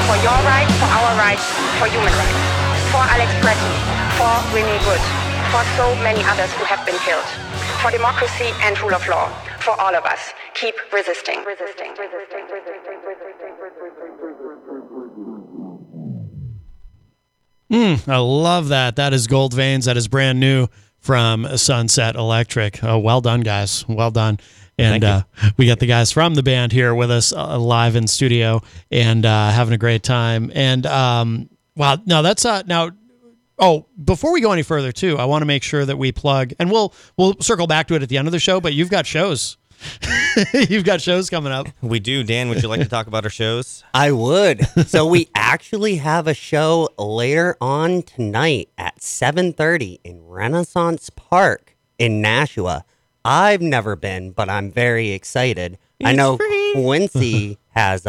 For your rights, for our rights, for human rights. For Alex Pretty, for Winnie Wood, for so many others who have been killed. For democracy and rule of law. For all of us. Keep resisting. I love that. That is Gold Veins. That is brand new from Sunset Electric. Well done, guys. Well done. And we got the guys from the band here with us live in studio and having a great time. And wow, no, that's now. Oh, before we go any further, too, I want to make sure that we plug, and we'll circle back to it at the end of the show. But you've got shows. You've got shows coming up. We do. Dan, would you like to talk about our shows? I would. So we actually have a show later on tonight at 7:30 in Renaissance Park in Nashua. I've never been, but I'm very excited. I know Quincy has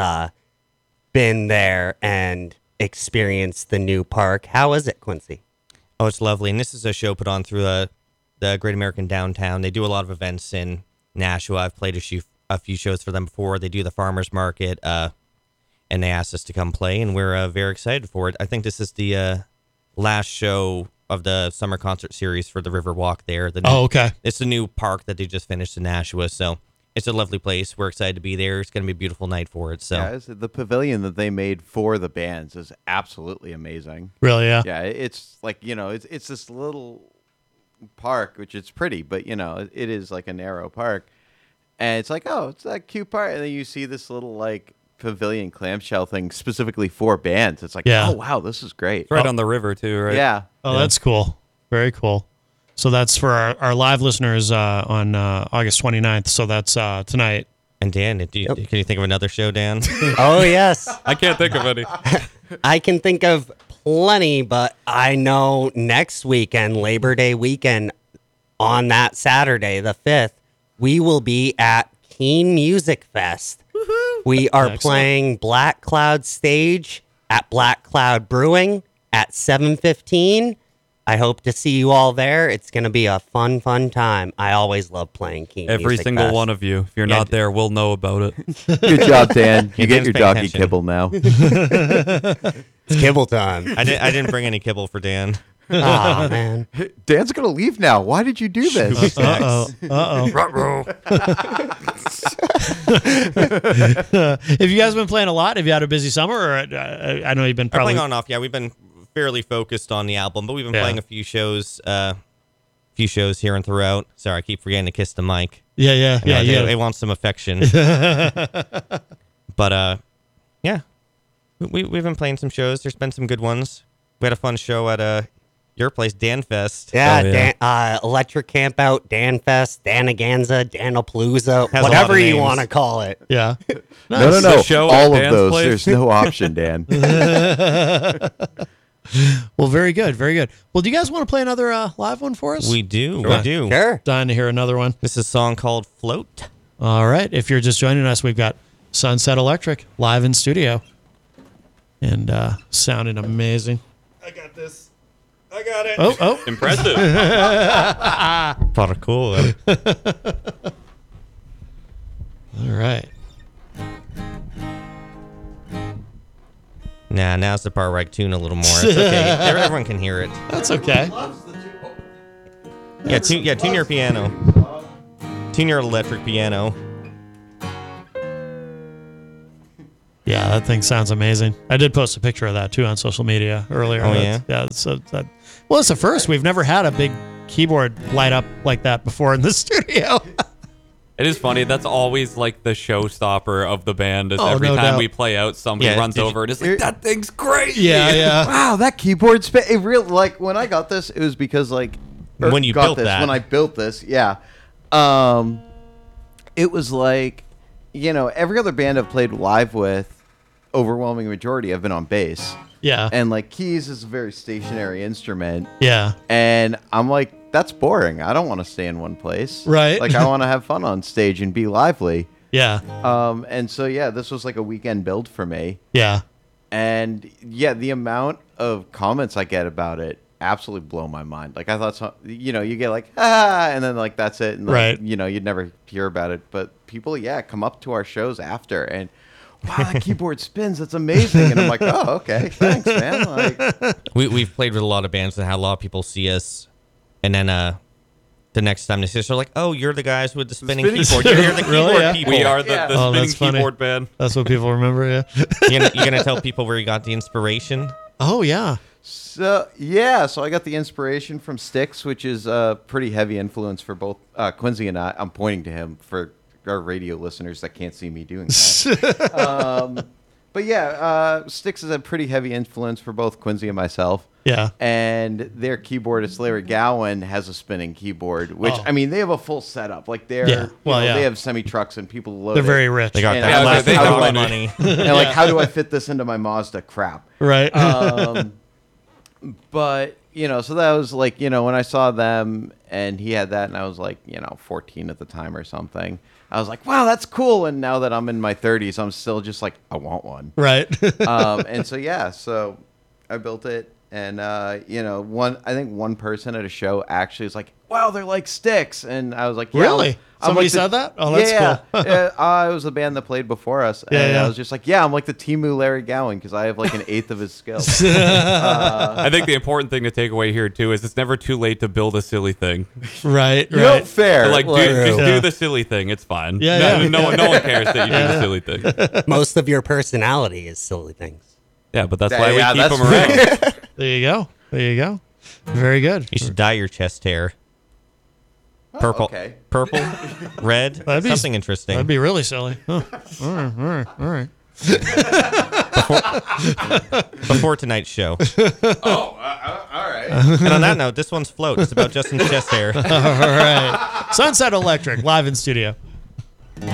been there and experienced the new park. How is it, Quincy? Oh, it's lovely. And this is a show put on through the Great American Downtown. They do a lot of events in Nashua. I've played a few shows for them before. They do the farmers market, and they asked us to come play, and we're very excited for it. I think this is the last show of the summer concert series for the Riverwalk there. Okay. It's the new park that they just finished in Nashua, so it's a lovely place. We're excited to be there. It's going to be a beautiful night for it. So yeah, the pavilion that they made for the bands is absolutely amazing. Really, yeah. Yeah, it's like, it's this little park, which is pretty, but it is like a narrow park, and it's like, oh, it's that cute part, and then you see this little like pavilion clamshell thing specifically for bands. It's like, oh wow, this is great. It's right on the river too, right? Yeah. Oh, that's cool. Very cool. So that's for our live listeners on August 29th. So that's tonight. And Dan, can you think of another show, Dan? Oh, yes. I can't think of any. I can think of plenty, but I know next weekend, Labor Day weekend, on that Saturday, the 5th, we will be at Keene Music Fest. Woo-hoo. We are playing Black Cloud Stage at Black Cloud Brewing at 7:15. I hope to see you all there. It's going to be a fun time. I always love playing Keene Every Music single Fest. one of you. If you're not there, we'll know about it. Good job, Dan. You get Dan's your paying doggy attention. kibble now. It's kibble time. I didn't bring any kibble for Dan. Oh, man. Dan's gonna leave now. Why did you do this? Have you guys been playing a lot? Have you had a busy summer? Or I know you've been probably Playing on and off. Yeah, we've been fairly focused on the album, but we've been playing a few shows here and throughout. Sorry, I keep forgetting to kiss the mic. Yeah. It wants some affection. But yeah, we've been playing some shows. There's been some good ones. We had a fun show at your place, DanFest. Yeah, Electric Campout, DanFest, Danaganza, Danapalooza, whatever you want to call it. Yeah. No. The show All at of Dan's those. place? There's no option, Dan. Well, very good. Well, do you guys want to play another live one for us? We do. We do. Sure. Dying to hear another one. This is a song called Float. All right. If you're just joining us, we've got Sunset Electric live in studio and sounding amazing. I got this. I got it. Oh. Impressive. Parkour. All right. Now's the part where I tune a little more. It's okay. Everyone can hear it. That's okay. Tune your piano. Tune your electric piano. Yeah, that thing sounds amazing. I did post a picture of that too on social media earlier. Oh, yeah? Yeah. Well, it's the first. We've never had a big keyboard light up like that before in the studio. It is funny. That's always like the showstopper of the band. Is Oh, every no time doubt. we play out, somebody Yeah, runs did you- over and it's like, that thing's great. Yeah. Wow, that keyboard it real like when I got this, it was because like When you got built this, that. when I built this, yeah. It was like, every other band I've played live with, overwhelming majority have been on bass. Yeah. And like keys is a very stationary instrument. Yeah. And I'm like, that's boring. I don't want to stay in one place. Right. Like I want to have fun on stage and be lively. Yeah. And so yeah, this was like a weekend build for me. Yeah. And yeah, the amount of comments I get about it absolutely blow my mind. Like I thought, you get like, and then like, that's it. And like, Right. you'd never hear about it. But people, come up to our shows after and wow, that keyboard spins. That's amazing. And I'm like, oh, okay, thanks, man. Like, We've played with a lot of bands and had a lot of people see us, and then the next time they see us, they're like, "Oh, you're the guys with the spinning keyboard. You're the Really? keyboard Yeah. people." We are the Yeah. Oh, spinning that's funny. keyboard band. That's what people remember. Yeah. You gonna tell people where you got the inspiration? Oh yeah. so yeah, so I got the inspiration from Styx, which is a pretty heavy influence for both Quincy and I. I'm pointing to him for our radio listeners that can't see me doing that. But yeah, Styx is a pretty heavy influence for both Quincy and myself. Yeah. And their keyboardist Larry Gowan has a spinning keyboard, which Oh. I mean they have a full setup. Like they're Yeah. Well, yeah. they have semi trucks and people load They're it. very rich. They got And that I was last like, they dollar got money. and like, how do I fit this into my Mazda? Crap. Right. But so that was like when I saw them and he had that, and I was like 14 at the time or something. I was like, wow, that's cool. And now that I'm in my 30s, I'm still just like, I want one. right. And so yeah, so I built it, and I think one person at a show actually was like, wow, they're like Styx, and I was like, yeah, Really? I'm Somebody like the- said that? Oh, that's yeah, cool. yeah. It was a band that played before us, and Yeah, yeah. I was just like, yeah, I'm like the Timu Larry Gowan because I have like an eighth of his skills. I think the important thing to take away here too is it's never too late to build a silly thing. right. You know, Right. fair. Like, like, just Yeah. do the silly thing. It's fine. Yeah, no, yeah. no one cares that you do the silly thing. Most of your personality is silly things. Yeah, but that's Yeah, why we yeah, keep that's them around. There you go. There you go. Very good. You should dye your chest hair purple, okay. purple, red, That'd be- something interesting. That'd be really silly. Huh. All right. Before tonight's show. All right. And on that note, this one's Float. It's about Justin's chest hair. All right. Sunset Electric live in studio.